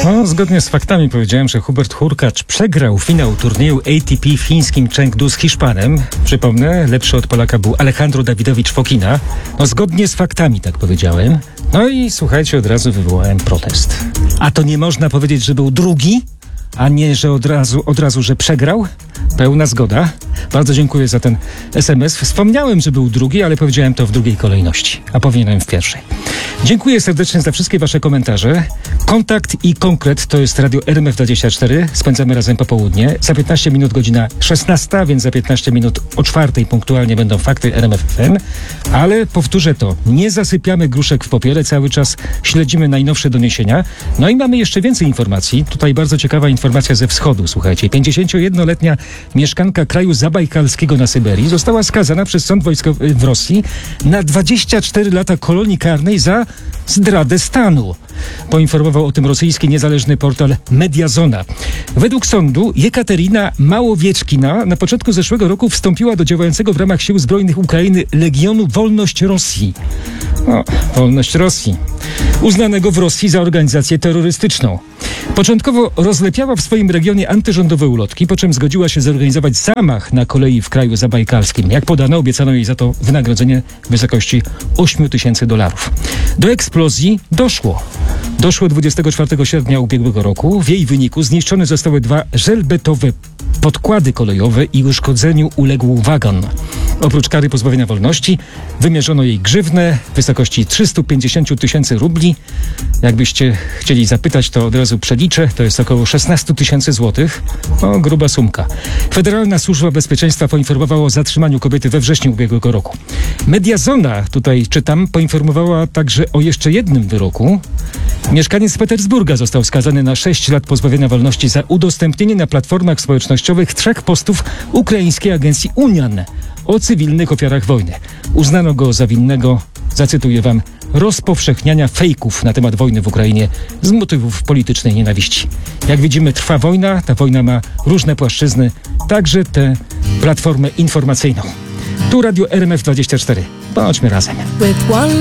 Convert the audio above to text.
No, zgodnie z faktami powiedziałem, że Hubert Hurkacz przegrał finał turnieju ATP w chińskim Chengdu z Hiszpanem. Przypomnę, lepszy od Polaka był Alejandro Dawidowicz Fokina. No, zgodnie z faktami, tak powiedziałem. No i słuchajcie, od razu wywołałem protest. A to nie można powiedzieć, że był drugi? A nie, że od razu, że przegrał? Pełna zgoda. Bardzo dziękuję za ten SMS. Wspomniałem, że był drugi, ale powiedziałem to w drugiej kolejności, a powinienem w pierwszej. Dziękuję serdecznie za wszystkie wasze komentarze. Kontakt i konkret to jest Radio RMF24. Spędzamy razem popołudnie. Za 15 minut godzina 16, więc za 15 minut o 4 punktualnie będą fakty RMF FM. Ale powtórzę to, nie zasypiamy gruszek w popierę, cały czas śledzimy najnowsze doniesienia. No i mamy jeszcze więcej informacji. Tutaj bardzo ciekawa informacja ze wschodu, słuchajcie. 51-letnia mieszkanka kraju zabajkalskiego na Syberii została skazana przez sąd wojskowy w Rosji na 24 lata kolonii karnej za zdradę stanu. Poinformował o tym rosyjski niezależny portal Mediazona. Według sądu Jekaterina Małowieczkina na początku zeszłego roku wstąpiła do działającego w ramach sił zbrojnych Ukrainy Legionu Wolność Rosji. O, Wolność Rosji. Uznanego w Rosji za organizację terrorystyczną. Początkowo rozlepiała w swoim regionie antyrządowe ulotki, po czym zgodziła się zorganizować zamach na kolei w kraju zabajkalskim. Jak podano, obiecano jej za to wynagrodzenie w wysokości $8,000. Do eksplozji doszło. Doszło 24 sierpnia ubiegłego roku. W jej wyniku zniszczone zostały 2 żelbetowe podkłady kolejowe i uszkodzeniu uległ wagon. Oprócz kary pozbawienia wolności wymierzono jej grzywnę w wysokości 350 000 rubli. Jakbyście chcieli zapytać, to od razu przeliczę. To jest około 16 000 złotych. No, gruba sumka. Federalna Służba Bezpieczeństwa poinformowała o zatrzymaniu kobiety we wrześniu ubiegłego roku. Mediazona, tutaj czytam, poinformowała także o jeszcze jednym wyroku. Mieszkaniec Petersburga został skazany na 6 lat pozbawienia wolności za udostępnienie na platformach społecznościowych 3 postów ukraińskiej agencji Unian o cywilnych ofiarach wojny. Uznano go za winnego, zacytuję wam, rozpowszechniania fejków na temat wojny w Ukrainie z motywów politycznej nienawiści. Jak widzimy, trwa wojna, ta wojna ma różne płaszczyzny, także tę platformę informacyjną. Tu Radio RMF24. Bądźmy razem.